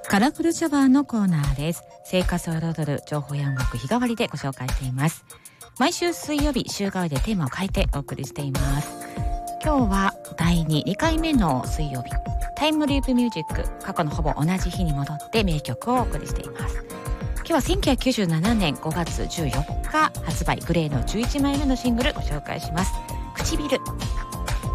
カラフルシャワーのコーナーです。生活を彩る情報や音楽日替わりでご紹介しています。毎週水曜日週替わりでテーマを変えてお送りしています。今日は第2回目の水曜日、タイムリープミュージック、過去のほぼ同じ日に戻って名曲をお送りしています。今日は1997年5月14日発売、グレーの11枚目のシングルご紹介します。唇。